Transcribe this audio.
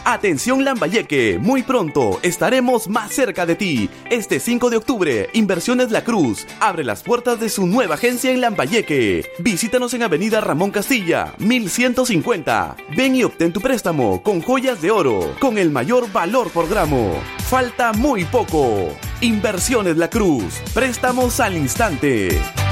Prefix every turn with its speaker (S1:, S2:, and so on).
S1: Atención Lambayeque, muy pronto estaremos más cerca de ti. Este 5 de octubre, Inversiones La Cruz abre las puertas de su nueva agencia en Lambayeque. Visítanos en Avenida Ramón Castilla, 1150. Ven y obtén tu préstamo con joyas de oro, con el mayor valor por gramo. Falta muy poco. Inversiones La Cruz, préstamos al instante.